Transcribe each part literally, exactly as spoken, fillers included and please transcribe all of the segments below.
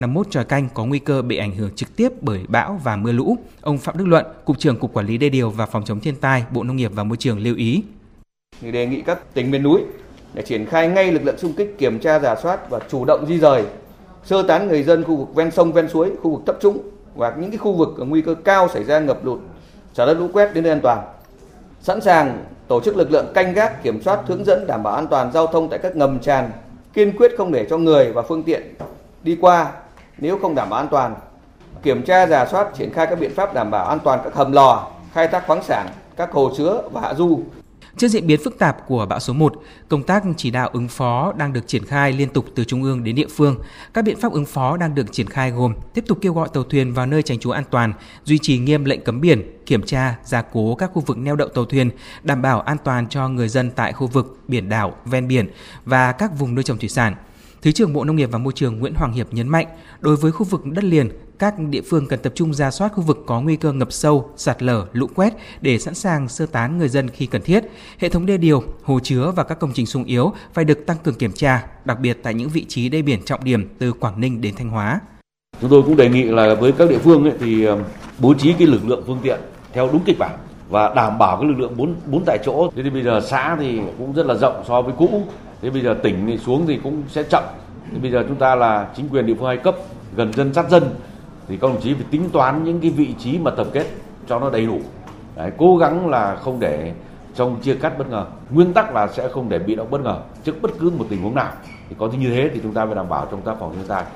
năm mươi mốt tròi canh có nguy cơ bị ảnh hưởng trực tiếp bởi bão và mưa lũ. Ông Phạm Đức Luận, Cục trưởng Cục Quản lý Đê điều và Phòng chống thiên tai, Bộ Nông nghiệp và Môi trường lưu ý. Thì đề nghị các tỉnh miền núi để triển khai ngay lực lượng xung kích kiểm tra rà soát và chủ động di dời, sơ tán người dân khu vực ven sông ven suối, khu vực thấp trũng và những cái khu vực có nguy cơ cao xảy ra ngập lụt, xả đất lũ quét đến nơi an toàn. Sẵn sàng tổ chức lực lượng canh gác, kiểm soát, hướng dẫn đảm bảo an toàn giao thông tại các ngầm tràn, kiên quyết không để cho người và phương tiện đi qua nếu không đảm bảo an toàn. Kiểm tra rà soát, triển khai các biện pháp đảm bảo an toàn các hầm lò, khai thác khoáng sản, các hồ chứa và hạ du. Trước diễn biến phức tạp của bão số một, công tác chỉ đạo ứng phó đang được triển khai liên tục từ trung ương đến địa phương. Các biện pháp ứng phó đang được triển khai gồm tiếp tục kêu gọi tàu thuyền vào nơi tránh trú an toàn, duy trì nghiêm lệnh cấm biển, kiểm tra, gia cố các khu vực neo đậu tàu thuyền, đảm bảo an toàn cho người dân tại khu vực biển đảo, ven biển và các vùng nuôi trồng thủy sản. Thứ trưởng Bộ Nông nghiệp và Môi trường Nguyễn Hoàng Hiệp nhấn mạnh, đối với khu vực đất liền, các địa phương cần tập trung rà soát khu vực có nguy cơ ngập sâu, sạt lở, lũ quét để sẵn sàng sơ tán người dân khi cần thiết. Hệ thống đê điều, hồ chứa và các công trình xung yếu phải được tăng cường kiểm tra, đặc biệt tại những vị trí đê biển trọng điểm từ Quảng Ninh đến Thanh Hóa. Chúng tôi cũng đề nghị là với các địa phương ấy, thì bố trí cái lực lượng phương tiện theo đúng kịch bản và đảm bảo cái lực lượng bốn bốn tại chỗ. Thế thì bây giờ xã thì cũng rất là rộng so với cũ. Thế bây giờ tỉnh thì xuống thì cũng sẽ chậm. Thế bây giờ chúng ta là chính quyền địa phương hai cấp, gần dân sát dân, thì các đồng chí phải tính toán những cái vị trí mà tập kết cho nó đầy đủ. Đấy, cố gắng là không để trong chia cắt bất ngờ. Nguyên tắc là sẽ không để bị động bất ngờ trước bất cứ một tình huống nào. Thì có như thế thì chúng ta phải đảm bảo trong tác phòng thiên tai.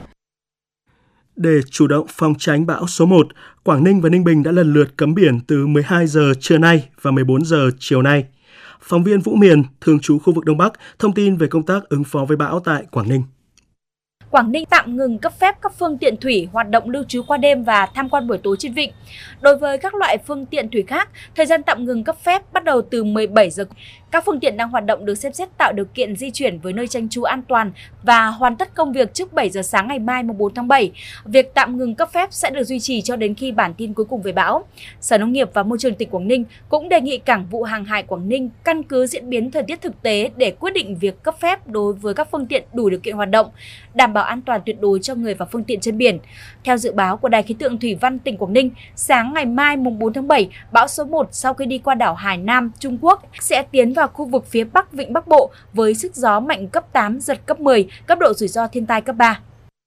Để chủ động phòng tránh bão số một, Quảng Ninh và Ninh Bình đã lần lượt cấm biển từ mười hai giờ trưa nay và mười bốn giờ chiều nay. Phóng viên Vũ Miền, thường trú khu vực Đông Bắc, thông tin về công tác ứng phó với bão tại Quảng Ninh. Quảng Ninh tạm ngừng cấp phép các phương tiện thủy hoạt động lưu trú qua đêm và tham quan buổi tối trên vịnh. Đối với các loại phương tiện thủy khác, thời gian tạm ngừng cấp phép bắt đầu từ mười bảy giờ. Các phương tiện đang hoạt động được xem xét tạo điều kiện di chuyển với nơi tránh trú an toàn và hoàn tất công việc trước bảy giờ sáng ngày mai mùng bốn tháng bảy. Việc tạm ngừng cấp phép sẽ được duy trì cho đến khi bản tin cuối cùng về bão. Sở Nông nghiệp và Môi trường tỉnh Quảng Ninh cũng đề nghị Cảng vụ Hàng hải Quảng Ninh căn cứ diễn biến thời tiết thực tế để quyết định việc cấp phép đối với các phương tiện đủ điều kiện hoạt động, đảm bảo an toàn tuyệt đối cho người và phương tiện trên biển. Theo dự báo của Đài khí tượng thủy văn tỉnh Quảng Ninh, sáng ngày mai mùng bốn tháng bảy, bão số một sau khi đi qua đảo Hải Nam, Trung Quốc sẽ tiến vào khu vực phía Bắc Vịnh Bắc Bộ với sức gió mạnh cấp tám, giật cấp mười, cấp độ rủi ro thiên tai cấp ba.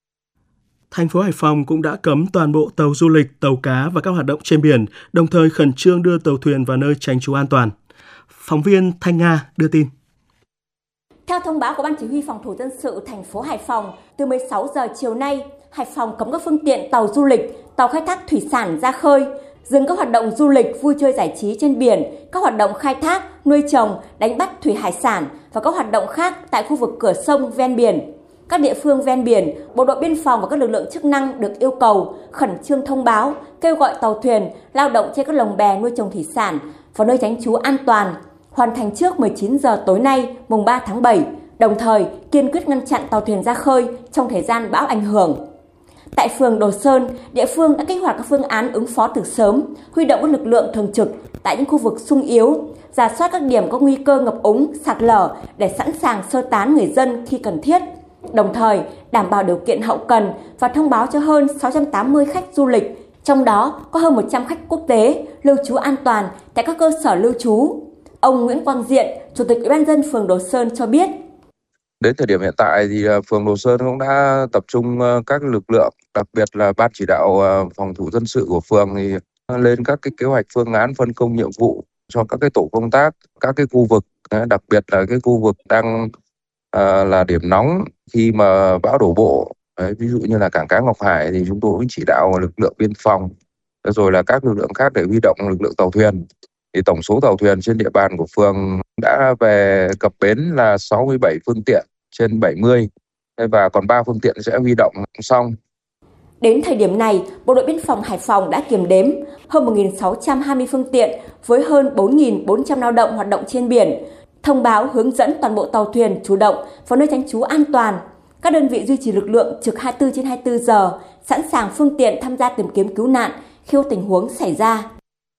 Thành phố Hải Phòng cũng đã cấm toàn bộ tàu du lịch, tàu cá và các hoạt động trên biển, đồng thời khẩn trương đưa tàu thuyền vào nơi tránh trú an toàn. Phóng viên Thanh Nga đưa tin. Theo thông báo của Ban Chỉ huy Phòng thủ dân sự thành phố Hải Phòng, từ mười sáu giờ chiều nay, Hải Phòng cấm các phương tiện tàu du lịch, tàu khai thác thủy sản ra khơi, dừng các hoạt động du lịch, vui chơi giải trí trên biển, các hoạt động khai thác, nuôi trồng, đánh bắt thủy hải sản và các hoạt động khác tại khu vực cửa sông ven biển. Các địa phương ven biển, Bộ đội Biên phòng và các lực lượng chức năng được yêu cầu khẩn trương thông báo, kêu gọi tàu thuyền lao động trên các lồng bè nuôi trồng thủy sản vào nơi tránh trú an toàn, hoàn thành trước mười chín giờ tối nay, mùng ba tháng bảy, đồng thời kiên quyết ngăn chặn tàu thuyền ra khơi trong thời gian bão ảnh hưởng. Tại phường Đồ Sơn, địa phương đã kích hoạt các phương án ứng phó từ sớm, huy động các lực lượng thường trực tại những khu vực xung yếu, rà soát các điểm có nguy cơ ngập úng, sạt lở để sẵn sàng sơ tán người dân khi cần thiết, đồng thời đảm bảo điều kiện hậu cần và thông báo cho hơn sáu trăm tám mươi khách du lịch, trong đó có hơn một trăm khách quốc tế, lưu trú an toàn tại các cơ sở lưu trú. Ông Nguyễn Quang Diện, Chủ tịch Ủy ban nhân dân phường Đồ Sơn cho biết. Đến thời điểm hiện tại thì phường Đồ Sơn cũng đã tập trung các lực lượng, đặc biệt là ban chỉ đạo phòng thủ dân sự của phường thì lên các cái kế hoạch phương án phân công nhiệm vụ cho các cái tổ công tác, các cái khu vực, đặc biệt là cái khu vực đang à, là điểm nóng khi mà bão đổ bộ. Đấy, ví dụ như là cảng cá Ngọc Hải thì chúng tôi cũng chỉ đạo lực lượng biên phòng, rồi là các lực lượng khác để huy động lực lượng tàu thuyền. Thì tổng số tàu thuyền trên địa bàn của phường đã về cập bến là sáu mươi bảy phương tiện trên bảy mươi và còn ba phương tiện sẽ huy động xong. Đến thời điểm này, Bộ đội Biên phòng Hải Phòng đã kiểm đếm hơn một nghìn sáu trăm hai mươi phương tiện với hơn bốn nghìn bốn trăm lao động hoạt động trên biển, thông báo hướng dẫn toàn bộ tàu thuyền chủ động vào nơi tránh trú an toàn. Các đơn vị duy trì lực lượng trực hai mươi tư trên hai mươi tư giờ, sẵn sàng phương tiện tham gia tìm kiếm cứu nạn khi có tình huống xảy ra.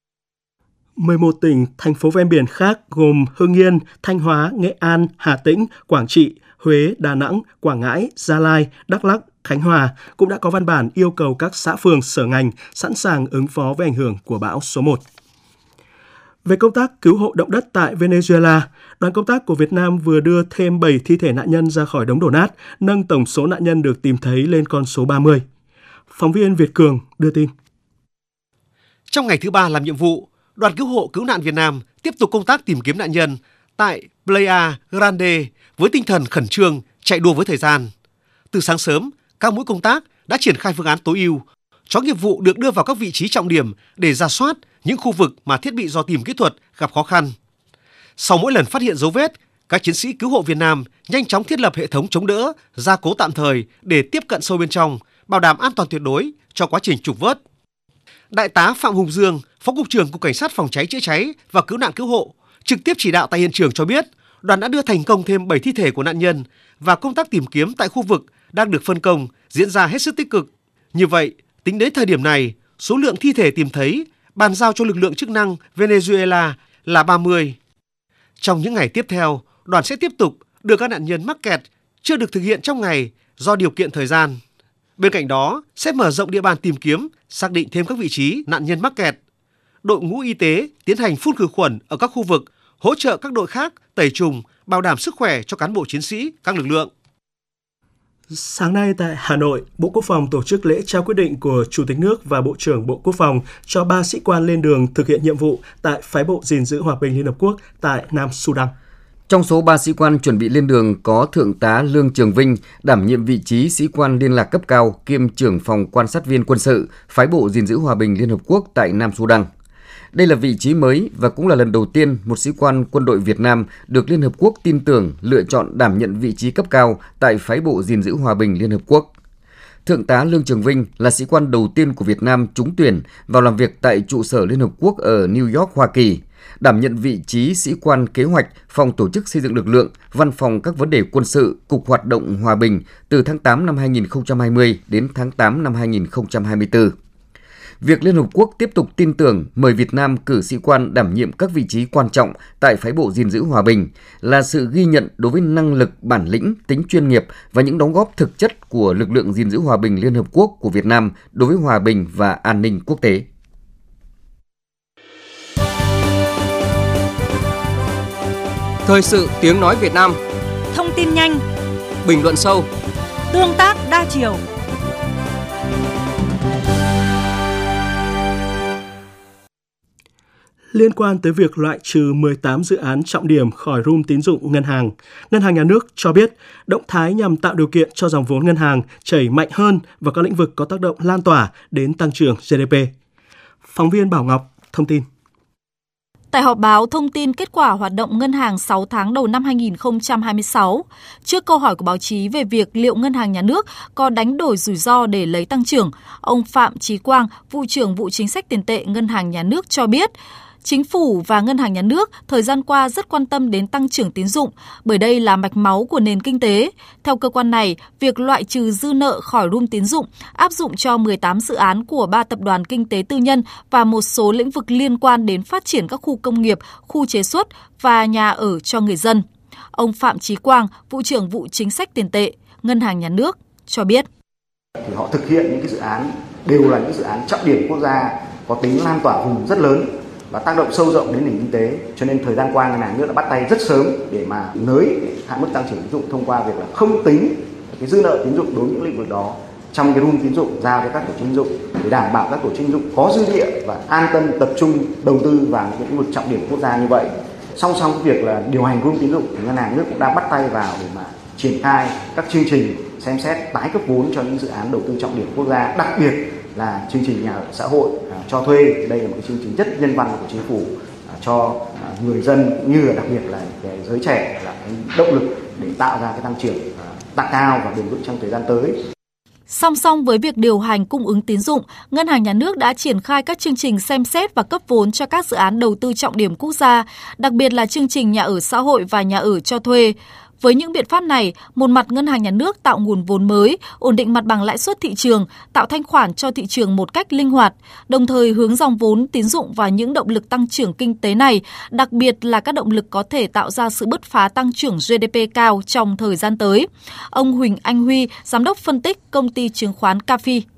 mười một tỉnh, thành phố ven biển khác gồm Hưng Yên, Thanh Hóa, Nghệ An, Hà Tĩnh, Quảng Trị, Huế, Đà Nẵng, Quảng Ngãi, Gia Lai, Đắk Lắk, Khánh Hòa cũng đã có văn bản yêu cầu các xã phường sở ngành sẵn sàng ứng phó với ảnh hưởng của bão số một. Về công tác cứu hộ động đất tại Venezuela, đoàn công tác của Việt Nam vừa đưa thêm bảy thi thể nạn nhân ra khỏi đống đổ nát, nâng tổng số nạn nhân được tìm thấy lên con số ba mươi. Phóng viên Việt Cường đưa tin. Trong ngày thứ ba làm nhiệm vụ, đoàn cứu hộ cứu nạn Việt Nam tiếp tục công tác tìm kiếm nạn nhân tại Playa Grande với tinh thần khẩn trương, chạy đua với thời gian. Từ sáng sớm, các mũi công tác đã triển khai phương án tối ưu. Chó nghiệp vụ được đưa vào các vị trí trọng điểm để rà soát những khu vực mà thiết bị dò tìm kỹ thuật gặp khó khăn. Sau mỗi lần phát hiện dấu vết, các chiến sĩ cứu hộ Việt Nam nhanh chóng thiết lập hệ thống chống đỡ, gia cố tạm thời để tiếp cận sâu bên trong, bảo đảm an toàn tuyệt đối cho quá trình trục vớt. Đại tá Phạm Hùng Dương, Phó Cục trưởng Cục Cảnh sát Phòng cháy chữa cháy và Cứu nạn Cứu hộ, trực tiếp chỉ đạo tại hiện trường cho biết, đoàn đã đưa thành công thêm bảy thi thể của nạn nhân và công tác tìm kiếm tại khu vực đang được phân công diễn ra hết sức tích cực. Như vậy, tính đến thời điểm này, số lượng thi thể tìm thấy, bàn giao cho lực lượng chức năng Venezuela là ba mươi. Trong những ngày tiếp theo, đoàn sẽ tiếp tục đưa các nạn nhân mắc kẹt chưa được thực hiện trong ngày do điều kiện thời gian. Bên cạnh đó, sẽ mở rộng địa bàn tìm kiếm, xác định thêm các vị trí nạn nhân mắc kẹt. Đội ngũ y tế tiến hành phun khử khuẩn ở các khu vực, hỗ trợ các đội khác tẩy trùng, bảo đảm sức khỏe cho cán bộ chiến sĩ, các lực lượng. Sáng nay tại Hà Nội, Bộ Quốc phòng tổ chức lễ trao quyết định của Chủ tịch nước và Bộ trưởng Bộ Quốc phòng cho ba sĩ quan lên đường thực hiện nhiệm vụ tại phái bộ gìn giữ hòa bình Liên Hợp Quốc tại Nam Sudan. Trong số ba sĩ quan chuẩn bị lên đường có Thượng tá Lương Trường Vinh, đảm nhiệm vị trí sĩ quan liên lạc cấp cao kiêm trưởng phòng quan sát viên quân sự, phái bộ gìn giữ hòa bình Liên Hợp Quốc tại Nam Sudan. Đây là vị trí mới và cũng là lần đầu tiên một sĩ quan quân đội Việt Nam được Liên Hợp Quốc tin tưởng lựa chọn đảm nhận vị trí cấp cao tại phái bộ gìn giữ hòa bình Liên Hợp Quốc. Thượng tá Lương Trường Vinh là sĩ quan đầu tiên của Việt Nam trúng tuyển vào làm việc tại trụ sở Liên Hợp Quốc ở New York, Hoa Kỳ, đảm nhận vị trí sĩ quan kế hoạch phòng tổ chức xây dựng lực lượng, văn phòng các vấn đề quân sự, Cục Hoạt động Hòa bình từ tháng tám năm hai nghìn không trăm hai mươi đến tháng tám năm hai nghìn không trăm hai mươi tư. Việc Liên Hợp Quốc tiếp tục tin tưởng mời Việt Nam cử sĩ quan đảm nhiệm các vị trí quan trọng tại phái bộ gìn giữ hòa bình là sự ghi nhận đối với năng lực, bản lĩnh, tính chuyên nghiệp và những đóng góp thực chất của lực lượng gìn giữ hòa bình Liên Hợp Quốc của Việt Nam đối với hòa bình và an ninh quốc tế. Thời sự tiếng nói Việt Nam. Thông tin nhanh, bình luận sâu, tương tác đa chiều. Liên quan tới việc loại trừ mười tám dự án trọng điểm khỏi room tín dụng ngân hàng, Ngân hàng Nhà nước cho biết động thái nhằm tạo điều kiện cho dòng vốn ngân hàng chảy mạnh hơn vào các lĩnh vực có tác động lan tỏa đến tăng trưởng giê đê pê. Phóng viên Bảo Ngọc thông tin. Tại họp báo thông tin kết quả hoạt động ngân hàng sáu tháng đầu năm hai nghìn không trăm hai mươi sáu, trước câu hỏi của báo chí về việc liệu Ngân hàng Nhà nước có đánh đổi rủi ro để lấy tăng trưởng, ông Phạm Chí Quang, vụ trưởng vụ chính sách tiền tệ Ngân hàng Nhà nước cho biết, Chính phủ và Ngân hàng Nhà nước thời gian qua rất quan tâm đến tăng trưởng tín dụng, bởi đây là mạch máu của nền kinh tế. Theo cơ quan này, việc loại trừ dư nợ khỏi room tín dụng áp dụng cho mười tám dự án của ba tập đoàn kinh tế tư nhân và một số lĩnh vực liên quan đến phát triển các khu công nghiệp, khu chế xuất và nhà ở cho người dân. Ông Phạm Chí Quang, vụ trưởng vụ chính sách tiền tệ, Ngân hàng Nhà nước cho biết. Thì họ thực hiện những cái dự án đều là những dự án trọng điểm quốc gia có tính lan tỏa vùng rất lớn và tác động sâu rộng đến nền kinh tế, cho nên thời gian qua Ngân hàng Nhà nước đã bắt tay rất sớm để mà nới hạn mức tăng trưởng tín dụng thông qua việc là không tính cái dư nợ tín dụng đối với những lĩnh vực đó trong cái room tín dụng giao cho các tổ chức tín dụng để đảm bảo các tổ chức tín dụng có dư địa và an tâm tập trung đầu tư vào những lĩnh vực trọng điểm quốc gia như vậy. Song song với việc là điều hành room tín dụng thì Ngân hàng Nhà nước cũng đang bắt tay vào để mà triển khai các chương trình xem xét tái cấp vốn cho những dự án đầu tư trọng điểm quốc gia, đặc biệt là chương trình nhà ở xã hội à, cho thuê. Đây là một cái chương trình rất nhân văn của chính phủ à, cho à, người dân cũng như là đặc biệt là cái giới trẻ là cái động lực để tạo ra cái tăng trưởng à, tăng cao và bền vững trong thời gian tới. Song song với việc điều hành cung ứng tín dụng, Ngân hàng Nhà nước đã triển khai các chương trình xem xét và cấp vốn cho các dự án đầu tư trọng điểm quốc gia, đặc biệt là chương trình nhà ở xã hội và nhà ở cho thuê. Với những biện pháp này, một mặt ngân hàng nhà nước tạo nguồn vốn mới, ổn định mặt bằng lãi suất thị trường, tạo thanh khoản cho thị trường một cách linh hoạt, đồng thời hướng dòng vốn tín dụng vào những động lực tăng trưởng kinh tế này, đặc biệt là các động lực có thể tạo ra sự bứt phá tăng trưởng giê đê pê cao trong thời gian tới. Ông Huỳnh Anh Huy, giám đốc phân tích công ty chứng khoán ca phi